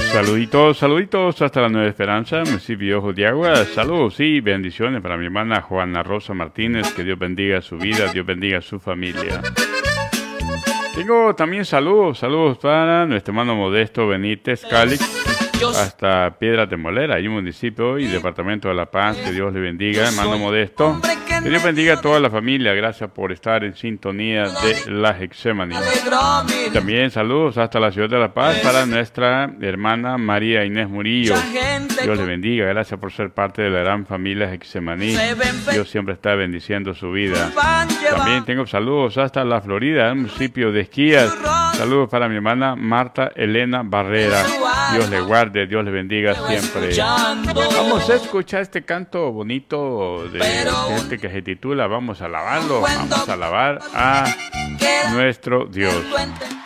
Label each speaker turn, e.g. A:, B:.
A: Saluditos hasta la Nueva Esperanza, municipio de Ojos de Agua. Saludos y bendiciones para mi hermana Juana Rosa Martínez. Que Dios bendiga su vida, Dios bendiga su familia. Tengo también saludos para nuestro hermano Modesto Benítez Calix, hasta Piedras de Molera, hay un municipio y departamento de La Paz. Que Dios le bendiga, hermano Modesto. Que Dios bendiga a toda la familia. Gracias por estar en sintonía de la Getsemaní. También saludos hasta la ciudad de La Paz para nuestra hermana María Inés Murillo. Dios le bendiga. Gracias por ser parte de la gran familia Getsemaní. Dios siempre está bendiciendo su vida. También tengo saludos hasta la Florida, el municipio de Esquías. Saludos para mi hermana Marta Elena Barrera. Dios le guarde, Dios le bendiga siempre. Vamos a escuchar este canto bonito de gente que se titula Vamos a alabarlo, vamos a alabar a nuestro Dios.